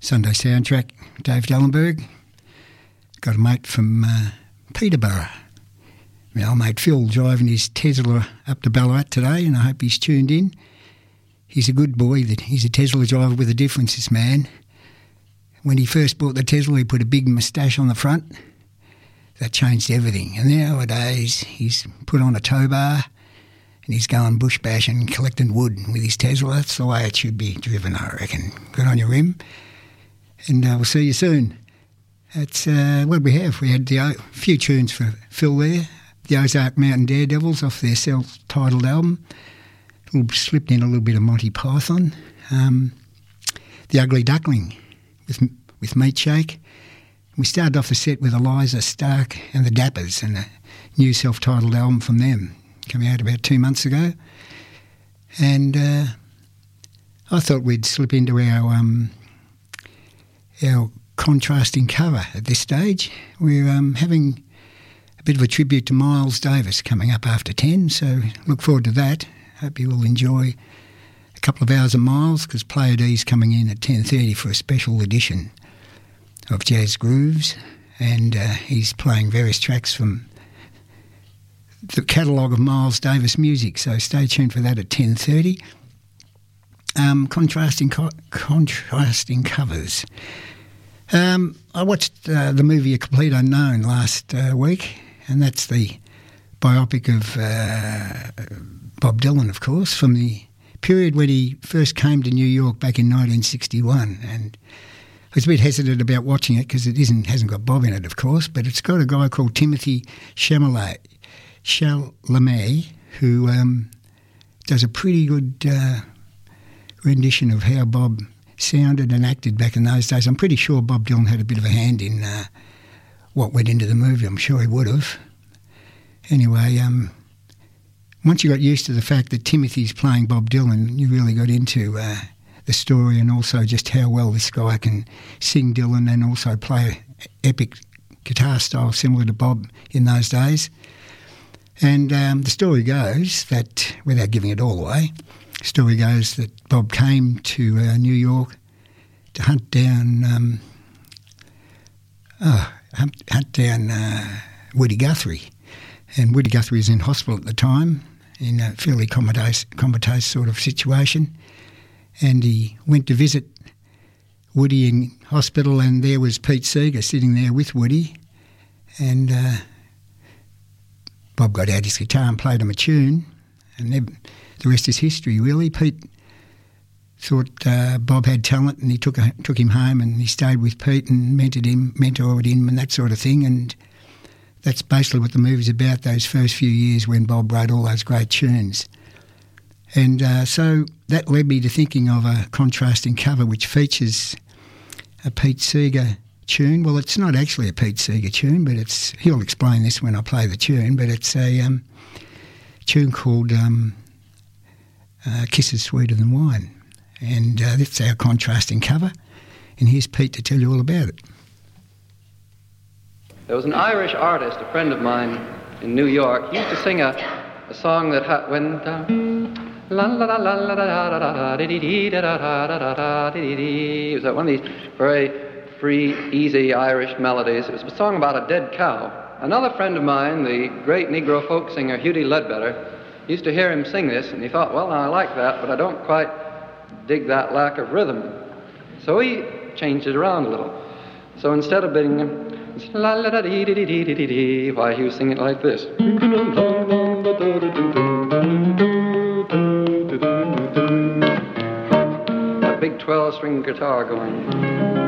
Sunday Soundtrack, Dave Dellenberg. Got a mate from Peterborough. My old mate Phil driving his Tesla up to Ballarat today, and I hope he's tuned in. He's a good boy. He's a Tesla driver with a difference, this man. When he first bought the Tesla, he put a big moustache on the front. That changed everything. And nowadays, he's put on a tow bar and he's going bush bashing, collecting wood with his Tesla. That's the way it should be driven, I reckon. Good on your rim. And we'll see you soon. That's what we have. We had a few tunes for Phil there. The Ozark Mountain Daredevils off their self-titled album. Slipped in a little bit of Monty Python. The Ugly Duckling with Meat Shake. We started off the set with Eliza Stark and the Dappers and a new self-titled album from them. Came out about 2 months ago. And I thought we'd slip into our contrasting cover at this stage. We're having a bit of a tribute to Miles Davis coming up after 10, so look forward to that. Hope you will enjoy a couple of hours of Miles, because Player D's coming in at 10:30 for a special edition of Jazz Grooves, and he's playing various tracks from the catalogue of Miles Davis music, so stay tuned for that at 10:30. Contrasting covers. I watched the movie A Complete Unknown last week, and that's the biopic of Bob Dylan, of course, from the period when he first came to New York back in 1961. And I was a bit hesitant about watching it because it hasn't got Bob in it, of course, but it's got a guy called Timothy Chalamet, who does a pretty good rendition of how Bob sounded and acted back in those days. I'm pretty sure Bob Dylan had a bit of a hand in what went into the movie. I'm sure he would have. Anyway, once you got used to the fact that Timothy's playing Bob Dylan, you really got into the story, and also just how well this guy can sing Dylan and also play epic guitar style similar to Bob in those days. And the story goes that, without giving it all away, the story goes that Bob came to New York to hunt down Woody Guthrie. And Woody Guthrie was in hospital at the time, in a fairly comatose sort of situation. And he went to visit Woody in hospital, and there was Pete Seeger sitting there with Woody. And Bob got out his guitar and played him a tune. And the rest is history, really. Pete thought Bob had talent, and he took him home, and he stayed with Pete and mentored him and that sort of thing. And that's basically what the movie's about, those first few years when Bob wrote all those great tunes. And so that led me to thinking of a contrasting cover which features a Pete Seeger tune. Well, it's not actually a Pete Seeger tune, but he'll explain this when I play the tune, but it's a tune called Kisses Sweeter Than Wine. And that's our contrasting cover. And here's Pete to tell you all about it. There was an Irish artist, a friend of mine in New York. He used to sing a song that went la la la la la da da da da dee da da da da dee. It was one of these very free, easy Irish melodies. It was a song about a dead cow. Another friend of mine, the great Negro folk singer Hughie Ledbetter, used to hear him sing this, and he thought, well, I like that, but I don't quite dig that lack of rhythm. So he changed it around a little. So instead of being la la da dee dee dee dee dee dee, why, he was singing it like this. A big 12-string guitar going.